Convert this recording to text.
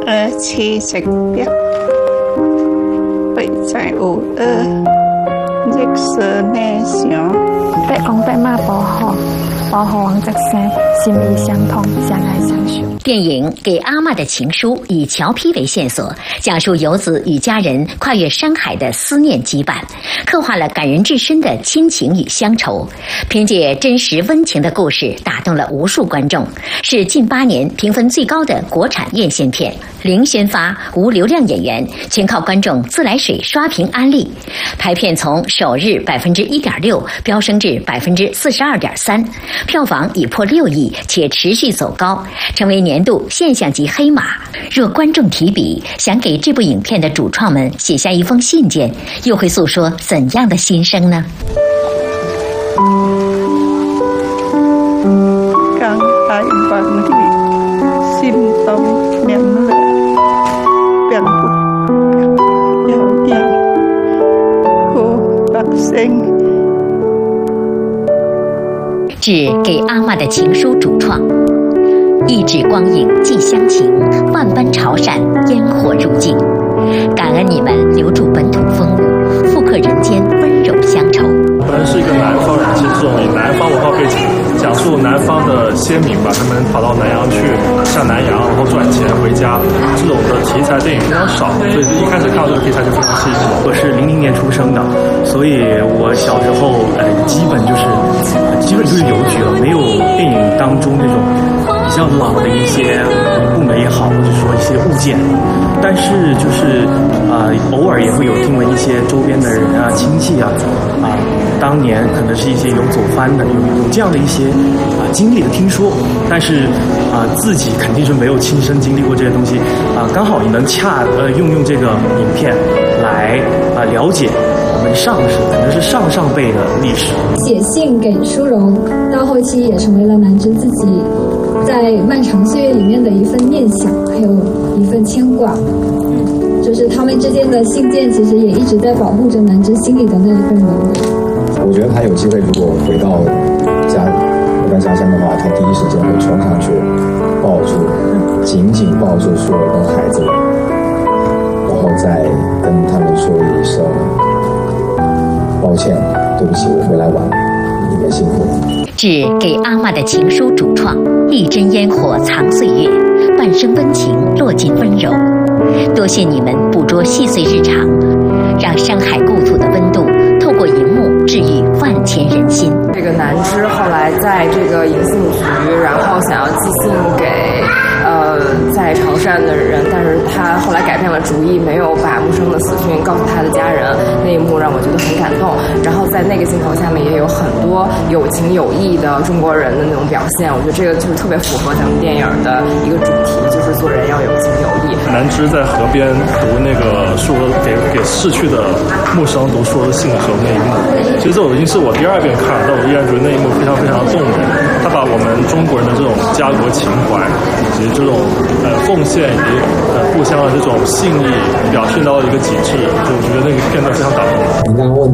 70벽752历史内容伯公伯妈保护王泽生，心意相通，相爱相许。 电影《给阿嬷的情书》以乔批为线索，讲述游子与家人跨越山海的思念羁绊，刻画了感人至深的亲情与乡愁。凭借真实温情的故事，打动了无数观众，是近8年评分最高的国产院线片。零宣发、无流量演员，全靠观众自来水刷屏安利。排片从首日1.6%飙升至42.3%，票房已破6亿，且持续走高，成为年度现象级黑马。若观众提笔，想给这部影片的主创们写下一封信件，又会诉说怎样的心声呢？ càng hai bằng thì xin tâm nhận lời càng nhiều cô bác sinh。 致给阿嬷的情书主创，一纸光影寄乡情，万般潮汕烟火入境。感恩你们留住本土风物，复刻人间温柔乡愁。 本人是一个南方人，其实这种以南方文化背景讲述南方的先民吧，他们跑到南洋去下南洋，然后赚钱回家，这种的题材电影非常少，所以一开始看到这个题材就非常吸引我。 我是00年出生的，所以我小时候基本就是邮局了，没有电影当中那种比较老的一些部门也好，或者说一些物件，但是就是偶尔也会有听闻一些周边的人啊、亲戚啊当年可能是一些有走番的，有这样的一些经历的听说，但是自己肯定是没有亲身经历过这些东西刚好也能用这个影片来了解我们可能是上辈的历史。 写信给淑荣，到后期也成为了南枝自己在漫长岁月里面的一份念想，还有一份牵挂。就是他们之间的信件，其实也一直在保护着南枝心里的那一份柔软。 我觉得他有机会，如果回到家乡的话，他第一时间会冲上去紧紧抱住所有的孩子，然后再跟他们说一声抱歉，对不起，我回来晚了，你们辛苦了。 致给阿嬷的情书主创，一针烟火藏岁月，半生温情落尽温柔。多谢你们捕捉细碎日常，让山海故土的温度透过荧幕治愈万千人心。 这个南枝后来在这个银信局，然后想要寄信给在潮汕的人，但是他后来改变了主意，没有把木生的死讯告诉他的家人，那一幕让我觉得很感动。然后在那个镜头下面也有很多有情有义的中国人的那种表现，我觉得这个就是特别符合咱们电影的一个主题，就是做人要有情有义。 南枝在河边读那个书给逝去的木生读书的信的时候那一幕，其实这已经是我第2遍看，但我依然觉得那一幕非常非常动人。他把我们中国人的这种家国情怀以及这种奉献以及互相的这种信义表现到了一个极致，就我觉得那个片段非常打动我。 您刚刚问